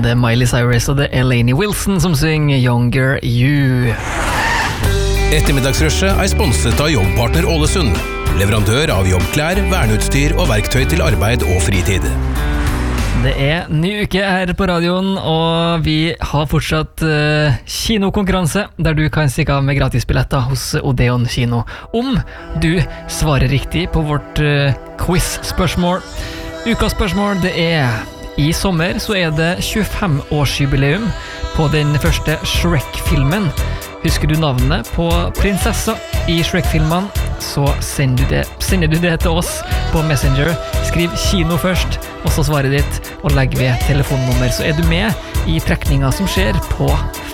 Det Miley Cyrus og det Lainey Wilson som synger Younger You. Ettermiddagsrushet sponset av Jobbpartner Ålesund, leverandør av jobbklær, verneutstyr og verktøy til arbeid og fritid. Det ny uke her på radioen, og vi har fortsatt kinokonkurranse, der du kan stikke av med gratisbilletter hos Odeon kino, om du svarer riktig på vårt quiz-spørsmål. Ukas spørsmål det I sommer så det 25-årsjubileum på den første Shrek-filmen. Husker du navnet på prinsessa I Shrek-filmen, så sender du det til oss på Messenger. Skriv kino først, og så svaret ditt, og legg ved telefonnummer, så du med I trekninga som skjer på